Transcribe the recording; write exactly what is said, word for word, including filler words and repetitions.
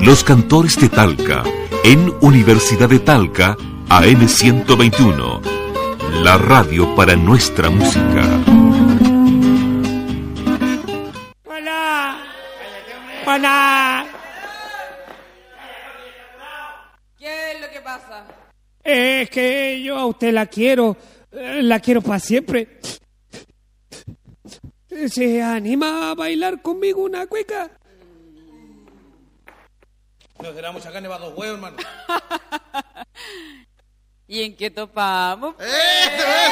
Los Cantores de Talca, en Universidad de Talca, A M ciento veintiuno, la radio para nuestra música. ¡Hola! ¡Hola! ¿Qué es lo que pasa? Es que yo a usted la quiero, la quiero para siempre. ¿Se anima a bailar conmigo una cueca? Nos será mucha carne para dos huevos, hermano. ¿Y en qué topamos? ¡Eh!